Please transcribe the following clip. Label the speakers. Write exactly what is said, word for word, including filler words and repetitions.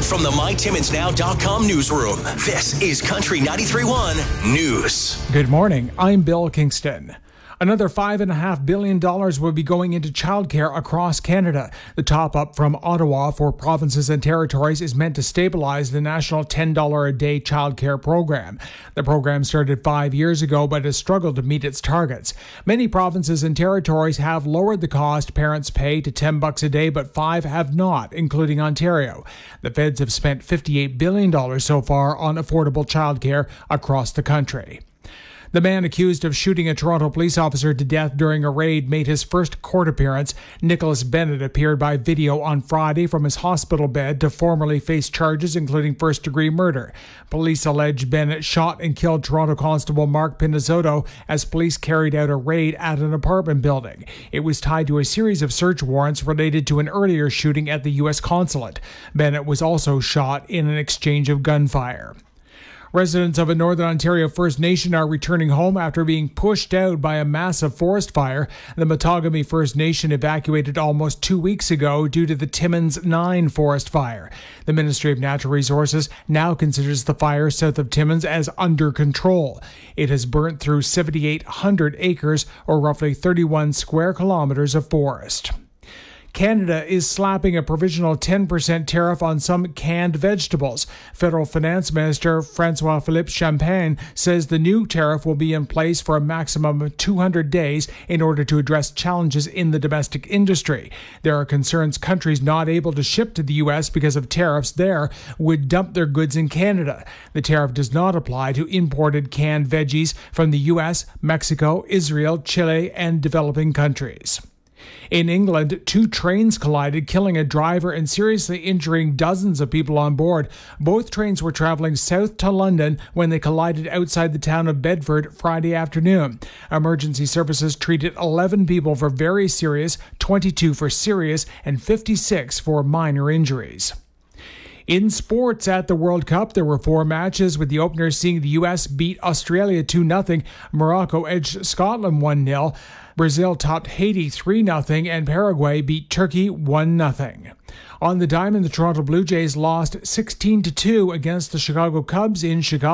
Speaker 1: from the my timmins now dot com newsroom, this is Country ninety-three point one News.
Speaker 2: Good morning, I'm Bill Kingston. Another five point five billion dollars will be going into childcare across Canada. The top-up from Ottawa for provinces and territories is meant to stabilize the national ten dollars a day childcare program. The program started five years ago but has struggled to meet its targets. Many provinces and territories have lowered the cost parents pay to ten bucks a day, but five have not, including Ontario. The feds have spent fifty-eight billion dollars so far on affordable childcare across the country. The man accused of shooting a Toronto police officer to death during a raid made his first court appearance. Nicholas Bennett appeared by video on Friday from his hospital bed to formally face charges, including first-degree murder. Police allege Bennett shot and killed Toronto Constable Mark Pinizzotto as police carried out a raid at an apartment building. It was tied to a series of search warrants related to an earlier shooting at the U S consulate. Bennett was also shot in an exchange of gunfire. Residents of a Northern Ontario First Nation are returning home after being pushed out by a massive forest fire. The Matagami First Nation evacuated almost two weeks ago due to the Timmins nine forest fire. The Ministry of Natural Resources now considers the fire south of Timmins as under control. It has burnt through seven thousand eight hundred acres, or roughly thirty-one square kilometres of forest. Canada is slapping a provisional ten percent tariff on some canned vegetables. Federal Finance Minister François-Philippe Champagne says the new tariff will be in place for a maximum of two hundred days in order to address challenges in the domestic industry. There are concerns countries not able to ship to the U S because of tariffs there would dump their goods in Canada. The tariff does not apply to imported canned veggies from the U S, Mexico, Israel, Chile, and developing countries. In England, two trains collided, killing a driver and seriously injuring dozens of people on board. Both trains were traveling south to London when they collided outside the town of Bedford Friday afternoon. Emergency services treated eleven people for very serious, twenty-two for serious, and fifty-six for minor injuries. In sports at the World Cup, there were four matches, with the opener seeing the U S beat Australia two nothing, Morocco edged Scotland one nil, Brazil topped Haiti three nothing, and Paraguay beat Turkey one nothing. On the diamond, the Toronto Blue Jays lost sixteen to two against the Chicago Cubs in Chicago.